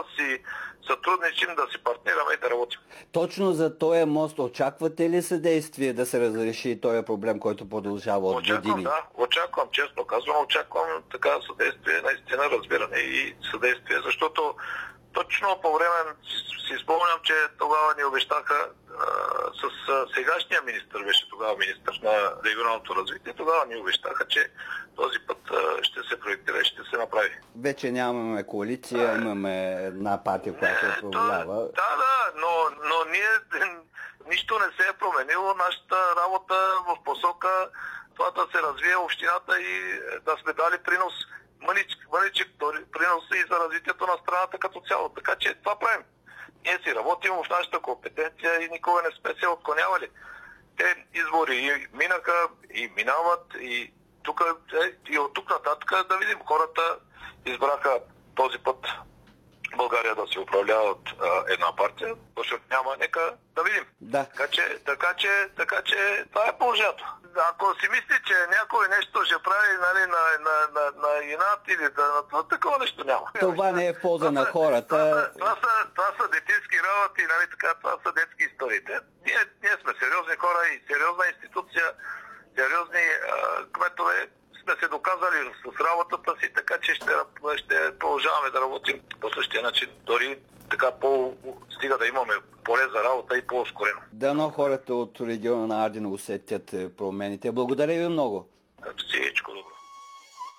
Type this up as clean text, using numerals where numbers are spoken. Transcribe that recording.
си сътрудничим, да си партнираме и да работим. Точно за този мост очаквате ли съдействие да се разреши този проблем, който продължава от години? Да, очаквам, честно казвам, очаквам така съдействие, наистина разбиране и съдействие, защото точно по време си спомням, че тогава ни обещаха с сегашния министър, беше тогава министър на регионалното развитие, тогава ни обещаха, че този път ще се проектира и ще се направи. Вече нямаме коалиция, имаме една партия, която се управлява. Да, но ние нищо не се е променило. Нашата работа в посока това да се развие общината и да сме дали принос, мъничък принос и за развитието на страната като цяло. Така че това правим. Ние си работим в нашата компетенция и никога не сме се отклонявали. Те избори и минаха, и минават, и от тук нататък да видим. Хората избраха този път България да се управлява от една партия, защото няма, нека да видим. Да. Така че това е положението. Ако си мисли, че някой нещо ще прави, нали, на инат или на такова нещо няма. Това не е в полза на хората. Това са детински работи, нали, така, това са детски историите. Ние сме сериозни хора и сериозна институция, сериозни кметове. Сме се доказали с работата си, така че ще продължаваме да работим по същия начин. Дори така стига да имаме поле за работа и по-ускорено. Дано хората от региона на Ардино усетят промените. Благодаря ви много.